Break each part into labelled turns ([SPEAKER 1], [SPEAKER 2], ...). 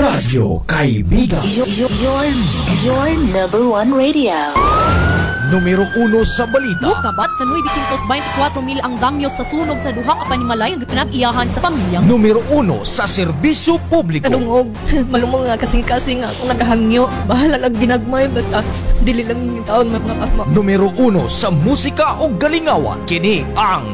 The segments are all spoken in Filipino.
[SPEAKER 1] Radyo Kaibigan.
[SPEAKER 2] Your number one radio.
[SPEAKER 1] Numero 1 sa balita.
[SPEAKER 3] Kabat sa 924,000 ang damyo sa sunog sa duha ka panimalay ang pinag-iyahan sa pamilyang.
[SPEAKER 1] Numero 1 sa serbisyo publiko.
[SPEAKER 4] Kadungog, malumong nga kasing-kasing nga akong nagahangyo. Bahala lang ginagmay, basta dili lang yung taon mga pasma.
[SPEAKER 1] Numero 1 sa musika o galingawan. Kini ang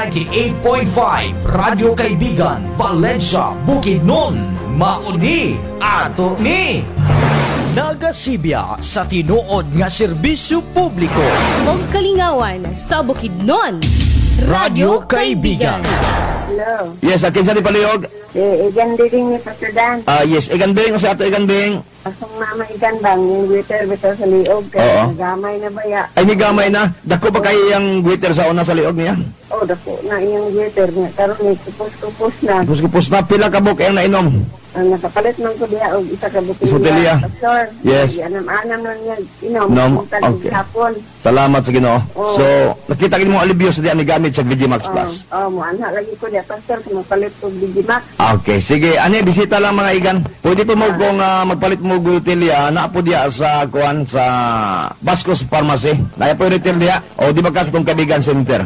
[SPEAKER 1] 98.5 Radyo Kaibigan, Valencia, Bukidnon. Mauni ato ni nagasibya sa tinuod nga serbisyo publiko.
[SPEAKER 4] Og kalingawan sa Bukidnon.
[SPEAKER 1] Radyo Kaibigan.
[SPEAKER 5] Hello.
[SPEAKER 6] Yes, akin sa di palihog.
[SPEAKER 5] Igan din ni Pasudan.
[SPEAKER 6] Yes, igan bing, sa ato igan bing.
[SPEAKER 5] Asong mama igan bang yung waiter bitaw sa liog.
[SPEAKER 6] Oo.
[SPEAKER 5] Kaya nagamay na ba ya?
[SPEAKER 6] Ay, ni gamay na. Dako pa kayo yung waiter sa una sa liog niya.
[SPEAKER 5] Oh, dako na yung waiter niya. Karoon may kupos-kupos na.
[SPEAKER 6] Kupos na, pila ka buk yung nainom.
[SPEAKER 5] Ang nakapalit ng ko diya og isa ka
[SPEAKER 6] Isotelya.
[SPEAKER 5] butilya. Pastor.
[SPEAKER 6] Yes.
[SPEAKER 5] Anam-anam lang niya. Inom.
[SPEAKER 6] Nom,
[SPEAKER 5] Okay.
[SPEAKER 6] okay.
[SPEAKER 5] Hapon.
[SPEAKER 6] Salamat sa Ginoo.
[SPEAKER 5] Oo.
[SPEAKER 6] So, nakita kin mo alibyo sa diyan ni gamit sa Vigimax Plus.
[SPEAKER 5] Mo anak lagi ko diya. Pastor, kung mapalit ko Digimax.
[SPEAKER 6] Okay, sige. Ani, bisita lang mga igan. Pwede po mo kung magpalit mo gutilya, na po diya sa kuan sa Bascos Pharmacy. Naya po yung retail diya. O di ba ka sa itong Kabigan Center?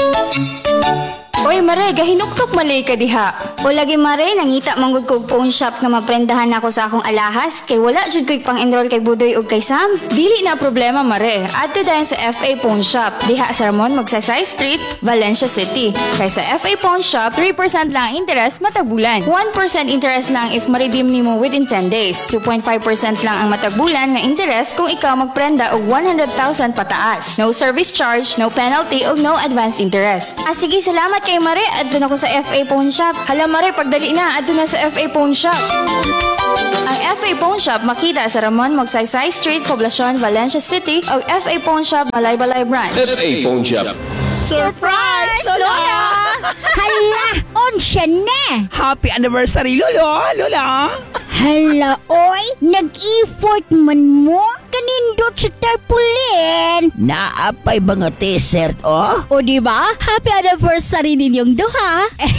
[SPEAKER 4] Oy, Mare, gahinuktok malay ka diha.
[SPEAKER 7] O lagi mare, nangita manggod kog phone shop nga maprendahan ako sa akong alahas kay wala jud ko'y pang-enroll kay Budoy ug kay Sam.
[SPEAKER 4] Dili na problema, Mare. Adto dayon sa FA Pawn Shop. Diha sa Ramon, Magsaysay Street, Valencia City. Kay sa FA Pawn Shop, 3% lang ang interest matag bulan. 1% interest lang if ma-redeem nimo within 10 days. 2.5% lang ang matag bulan nga interest kung ikaw magprenda og 100,000 pataas. No service charge, no penalty ug no advance interest.
[SPEAKER 7] Sige, salamat kay Mare. Adto na ko sa FA Pawn Shop.
[SPEAKER 4] Hala, Mare, pagdali na, adto na sa FA Pawn Shop. Ang FA Pawn Shop makita sa Ramon, Magsaysay Street, Poblacion, Valencia City o FA Pawn Shop, Balay-Balay Branch.
[SPEAKER 8] FA Pawn Shop.
[SPEAKER 4] Surprise, Lola!
[SPEAKER 9] Hala, onsya na!
[SPEAKER 10] Happy anniversary, Lola!
[SPEAKER 9] Hala, oy, nag-effort man mo? Kanindot sa tarpaulin.
[SPEAKER 10] Naapay mga t-shirt, oh?
[SPEAKER 9] O diba? Happy anniversary ninyong duha.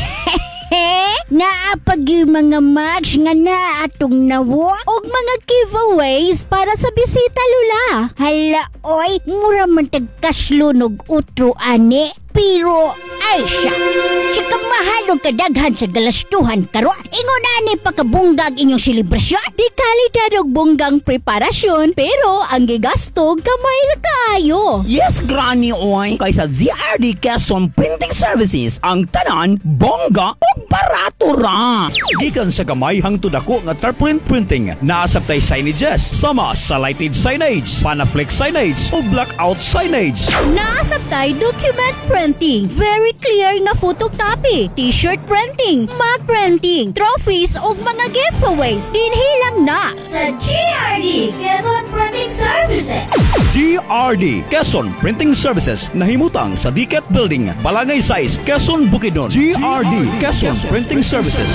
[SPEAKER 9] Naapag yung mga match nga na atong nawo og mga giveaways para sa bisita, Lula. Hala, oy, mura man tagkaslunog utro ane. Pero, ay siya. Siya kamahalog kadaghan sa galastuhan karon. Ingon ani pakabunggag inyong selebrasyon. Di kalidad og bunggang preparasyon, pero ang gigastog kamay ra kaayo.
[SPEAKER 10] Yes, Granny, oy. Kaysa ZRD Quezon Printing Services, ang tanan, bongga o barato ra.
[SPEAKER 11] Gikan sa gamay hangtod ako nga tarpaulin printing, naasabtay signages, sama sa lighted signage, panaflex signage o blackout signage.
[SPEAKER 9] Naasabtay document printing, very clear nga photocopy, t-shirt printing, mug printing, trophies ug mga giveaways. Dinhilang na sa GRD Quezon Printing Services.
[SPEAKER 11] GRD Quezon Printing Services nahimutang sa Diket Building, Balangay Size, Quezon, Bukidnon. GRD Quezon Printing Services.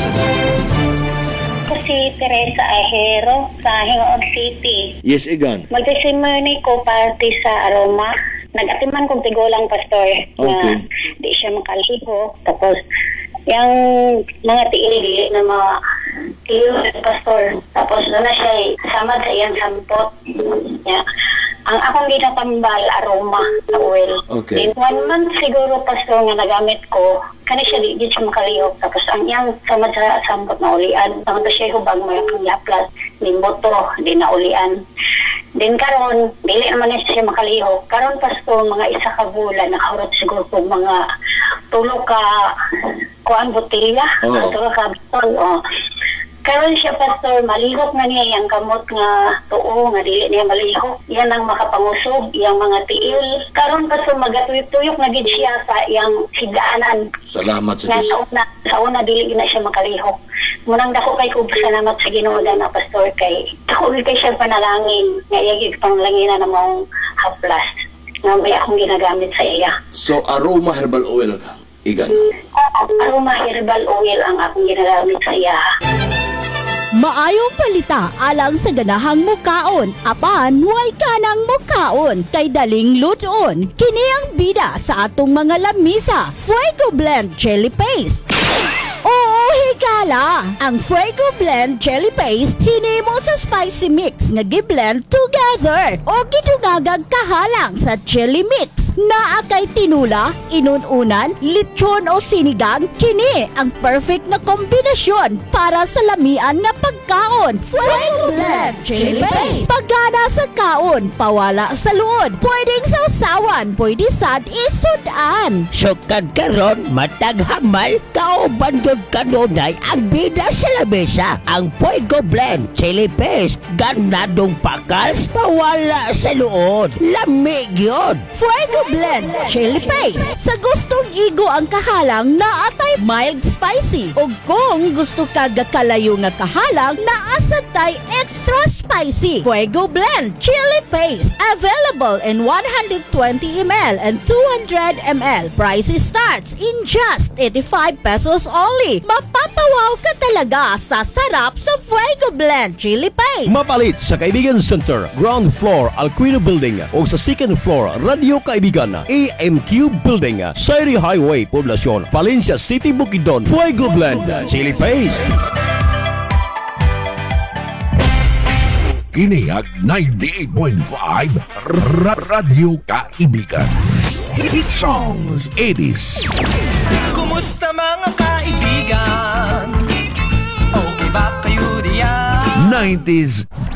[SPEAKER 5] Ako si Teresa Ahero sa Hingoog City.
[SPEAKER 8] Yes, igan.
[SPEAKER 5] Magsisimony ko party sa Aroma. Nag-atiman kong tigulang pastor na di siya makaliho. Tapos, yung mga tiil na mga tiil pastor. Tapos, doon na siya samad sa iyang sampot. Yeah. Ang akong ginatambal, aroma, sa oil.
[SPEAKER 8] Okay.
[SPEAKER 5] Then, 1 month siguro pastor nga nagamit ko, kani siya di siya makalihok. Tapos, ang iyang samad sa sampot na ulian. Tapos siya hubag mo yung yaplas, din boto, din na ulian. Din karon dili naman na siya makalihok. Karon pasto mga isa ka bulan nakahurot siguro kung mga tulo ka kuan botelya, tulo ka botol. Karon siya pastor malihok na niya yang kamot nga tuo nga dili niya malihok. Yan ang makapangusog yang mga tiil. Karon pastor magatuyok na gid siya sa yang sidaanan.
[SPEAKER 8] Salamat sa Diyos.
[SPEAKER 5] Sa una dili na siya makalihok. Munang dako kay ko salamat sa Ginoo na pastor kay dako kay siya panalangin nga iyagig panglanginan na mong haplas nga may akong ginagamit sa iya.
[SPEAKER 8] So, aroma herbal oil ka, igan.
[SPEAKER 5] Aroma herbal oil ang akong ginagamit sa iya.
[SPEAKER 9] Maayong palita alang sa ganahang mukaon. Apan, way ka ng mukaon. Kay daling luton. Kini ang bida sa atong mga lamisa. Fuego Blend Chili Paste. Oo, higa kahala. Ang Fuego Blend Chili Paste hinimo sa spicy mix nga gi-blend together o gidungagag kahalang sa chili mix. Naa kay tinula, inununan, lechon o sinigang, kini ang perfect na kombinasyon para sa lamian nga pagkaon. Fuego Blend Chili Paste. Pagana sa kaon, pawala sa luod. Pwedeng sausawan, pwede sad isudan.
[SPEAKER 10] Sukad karon matag hamal kauban jud kanunay ang bida sa lamesa. Ang Fuego Blend Chili Paste ganadong pakals pawala sa luod. Lamig yun.
[SPEAKER 9] Fuego Blend Chili Paste. Sa gustong igo ang kahalang na atay mild spicy. O kung gusto ka gakalayo nga kahalang na asatay extra spicy. Fuego Blend Chili Paste. Available in 120 ml and 200 ml. Price starts in just 85 pesos only. Mapapawaw ka talaga sa sarap sa Fuego Blend Chili Paste.
[SPEAKER 11] Mapalit sa Kaibigan Center, ground floor, Alquino Building o sa second floor, Radio Kaibigan, AMQ Building, Sairi Highway, Poblacion, Valencia City, Bukidnon. Fuego Blend Chili Paste.
[SPEAKER 12] Kiniag 98.5 Radio Kaibigan. Hit songs 80s.
[SPEAKER 1] Kumusta mga kaibigan? Okay ba kayo diyan?
[SPEAKER 12] 90s